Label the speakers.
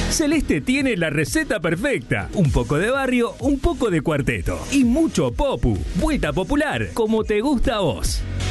Speaker 1: Celeste tiene la receta perfecta. Un poco de barrio, un poco de cuarteto. Y mucho popu. Vuelta popular, como te gusta a vos.